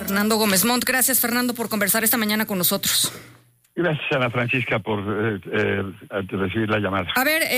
Fernando Gómez Montt. Gracias, Fernando, por conversar esta mañana con nosotros. Gracias, Ana Francisca, por recibir la llamada. A ver,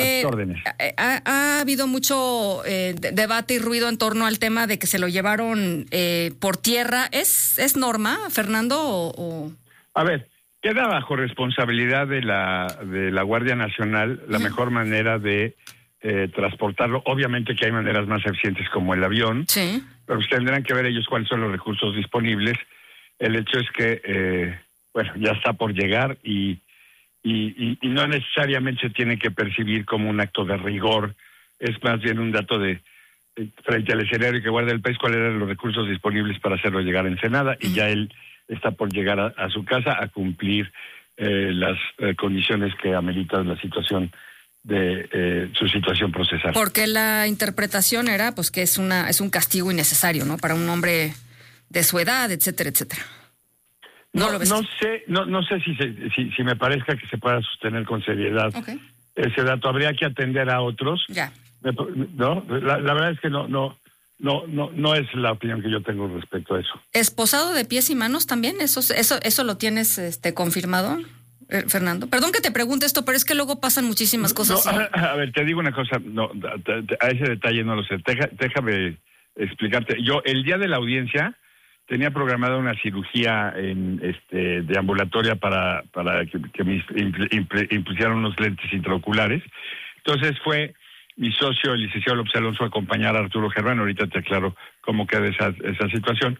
ha habido mucho debate y ruido en torno al tema de que se lo llevaron por tierra. ¿Es norma, Fernando? O... A ver, queda bajo responsabilidad de la Guardia Nacional la mejor manera de transportarlo. Obviamente que hay maneras más eficientes como el avión, sí, pero tendrán que ver ellos cuáles son los recursos disponibles. El hecho es que... bueno, ya está por llegar y no necesariamente se tiene que percibir como un acto de rigor, es más bien un dato de frente al escenario que guarda el país, cuáles eran los recursos disponibles para hacerlo llegar a Ensenada, y ya él está por llegar a su casa a cumplir las condiciones que ameritan la situación de su situación procesal. Porque la interpretación era pues que es un castigo innecesario, ¿no? Para un hombre de su edad, etcétera, etcétera. No sé si me parezca que se pueda sostener con seriedad ese dato. Habría que atender a otros. Ya. No, la verdad es que no es la opinión que yo tengo respecto a eso. ¿Esposado de pies y manos también? ¿Eso lo tienes confirmado, Fernando? Perdón que te pregunte esto, pero es que luego pasan muchísimas cosas. No, a ver, te digo una cosa. No, a ese detalle no lo sé. Déjame explicarte. Yo el día de la audiencia tenía programada una cirugía de ambulatoria para que me impusieran unos lentes intraoculares. Entonces fue mi socio, el licenciado López Alonso, a acompañar a Arturo Germán. Ahorita te aclaro cómo queda esa situación.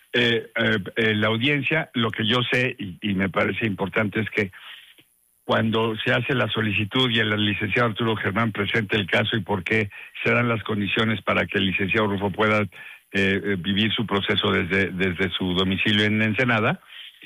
La audiencia, lo que yo sé y me parece importante es que cuando se hace la solicitud y el licenciado Arturo Germán presente el caso y por qué se dan las condiciones para que el licenciado Rufo pueda vivir su proceso desde su domicilio en Ensenada,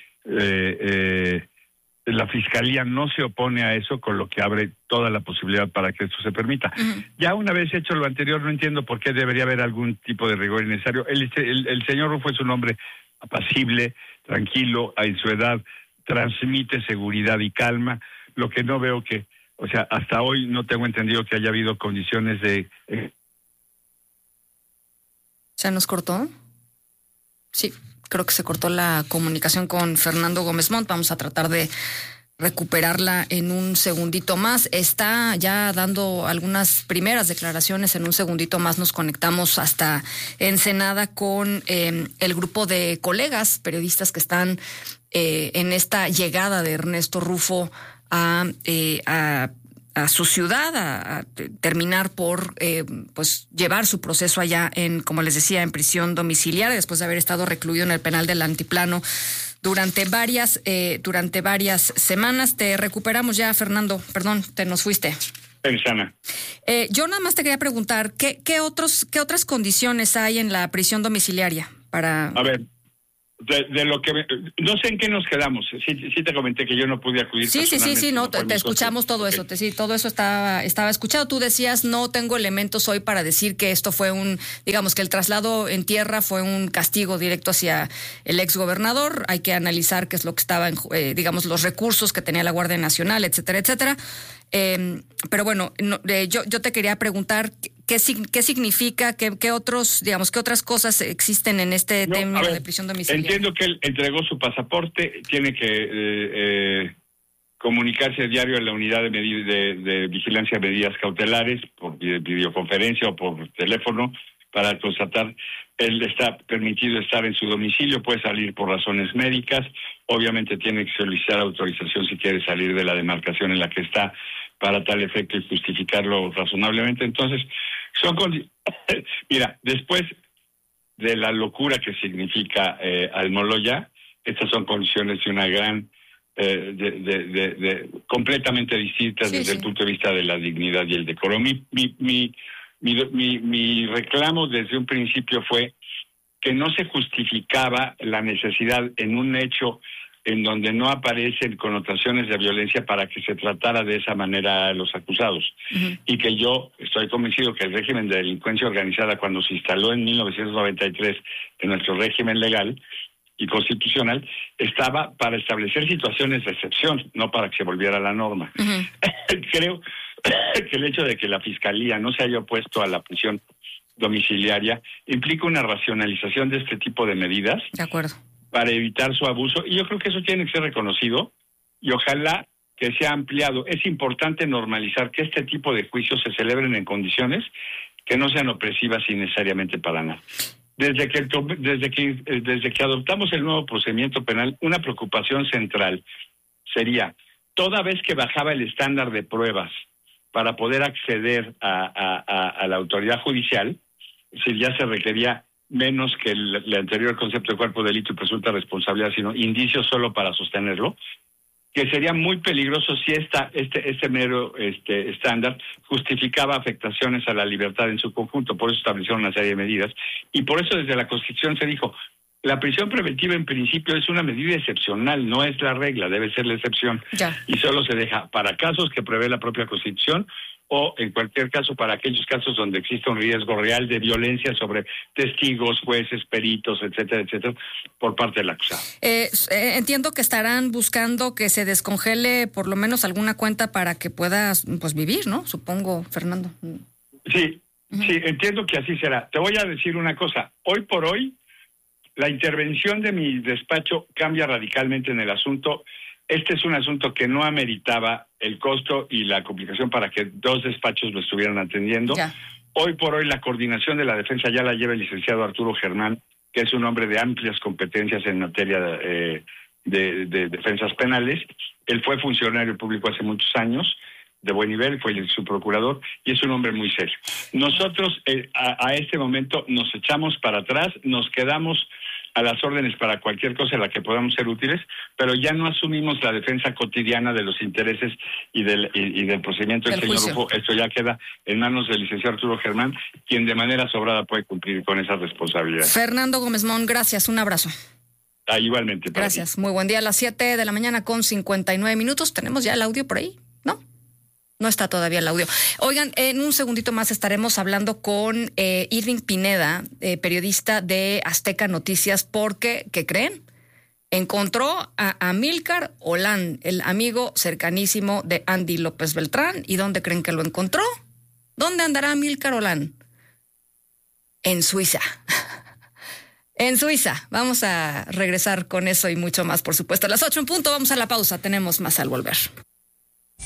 la Fiscalía no se opone a eso, con lo que abre toda la posibilidad para que esto se permita. Ya una vez hecho lo anterior, no entiendo por qué debería haber algún tipo de rigor innecesario. El señor Rufo es un hombre apacible, tranquilo, en su edad, transmite seguridad y calma. Lo que no veo hasta hoy no tengo entendido que haya habido condiciones de... ¿Se nos cortó? Sí, creo que se cortó la comunicación con Fernando Gómez Montt. Vamos a tratar de recuperarla en un segundito más. Está ya dando algunas primeras declaraciones. En un segundito más nos conectamos hasta Ensenada con el grupo de colegas periodistas que están en esta llegada de Ernesto Rufo a su ciudad, a terminar por llevar su proceso allá como les decía, en prisión domiciliaria, después de haber estado recluido en el penal del Altiplano durante varias semanas. Te recuperamos ya, Fernando. Perdón, te nos fuiste. Sana. Yo nada más te quería preguntar, ¿qué otras condiciones hay en la prisión domiciliaria para...? A ver, de lo que no sé en qué nos quedamos. Sí te comenté que yo no pude acudir. Sí, no, te escuchamos todo eso. Todo eso estaba escuchado. Tú decías, no tengo elementos hoy para decir que esto fue que el traslado en tierra fue un castigo directo hacia el exgobernador. Hay que analizar qué es lo que estaba los recursos que tenía la Guardia Nacional, etcétera, etcétera. Pero bueno, yo te quería preguntar qué significa, qué otras cosas existen en este tema de prisión domiciliaria. Entiendo que él entregó su pasaporte, tiene que comunicarse diario a la unidad de vigilancia de medidas cautelares por videoconferencia o por teléfono para constatar. Él está permitido estar en su domicilio, puede salir por razones médicas, obviamente tiene que solicitar autorización si quiere salir de la demarcación en la que está para tal efecto y justificarlo razonablemente. Entonces, mira, después de la locura que significa Almoloya, estas son condiciones de una gran, completamente distintas desde el punto de vista de la dignidad y el decoro. Mi reclamo desde un principio fue que no se justificaba la necesidad en un hecho en donde no aparecen connotaciones de violencia para que se tratara de esa manera a los acusados. Y que yo estoy convencido que el régimen de delincuencia organizada, cuando se instaló en 1993 en nuestro régimen legal y constitucional, estaba para establecer situaciones de excepción, no para que se volviera la norma. Creo que el hecho de que la Fiscalía no se haya opuesto a la prisión domiciliaria implica una racionalización de este tipo de medidas. De acuerdo. para evitar su abuso, y yo creo que eso tiene que ser reconocido, y ojalá que sea ampliado. Es importante normalizar que este tipo de juicios se celebren en condiciones que no sean opresivas innecesariamente para nada. Desde que adoptamos el nuevo procedimiento penal, una preocupación central sería, toda vez que bajaba el estándar de pruebas para poder acceder a la autoridad judicial, si ya se requería menos que el anterior concepto de cuerpo de delito y presunta responsabilidad, sino indicios solo para sostenerlo, que sería muy peligroso si este mero estándar justificaba afectaciones a la libertad en su conjunto. Por eso establecieron una serie de medidas, y por eso desde la Constitución se dijo, la prisión preventiva en principio es una medida excepcional, no es la regla, debe ser la excepción. Ya. Y solo se deja para casos que prevé la propia Constitución, o en cualquier caso para aquellos casos donde existe un riesgo real de violencia sobre testigos, jueces, peritos, etcétera, etcétera, por parte del acusado. Entiendo que estarán buscando que se descongele por lo menos alguna cuenta para que puedas pues vivir, ¿no? Supongo, Fernando. Sí, sí, entiendo que así será. Te voy a decir una cosa. Hoy por hoy, la intervención de mi despacho cambia radicalmente en el asunto. Este es un asunto que no ameritaba el costo y la complicación para que dos despachos lo estuvieran atendiendo. Ya. Hoy por hoy la coordinación de la defensa ya la lleva el licenciado Arturo Germán, que es un hombre de amplias competencias en materia de defensas penales. Él fue funcionario público hace muchos años, de buen nivel, fue su procurador, y es un hombre muy serio. Nosotros a este momento nos echamos para atrás, nos quedamos a las órdenes para cualquier cosa en la que podamos ser útiles, pero ya no asumimos la defensa cotidiana de los intereses y del procedimiento del señor Rufo. Esto ya queda en manos del licenciado Arturo Germán, quien de manera sobrada puede cumplir con esa responsabilidad. Fernando Gómez Mont, gracias, un abrazo. Igualmente. Gracias, muy buen día. A las 7 de la mañana con 59 minutos. ¿Tenemos ya el audio por ahí? No está todavía el audio. Oigan, en un segundito más estaremos hablando con Irving Pineda, periodista de Azteca Noticias, porque, ¿qué creen? Encontró a Amílcar Olán, el amigo cercanísimo de Andy López Beltrán. ¿Y dónde creen que lo encontró? ¿Dónde andará Amílcar Olán? En Suiza. En Suiza. Vamos a regresar con eso y mucho más, por supuesto. A las 8 en punto, vamos a la pausa. Tenemos más al volver.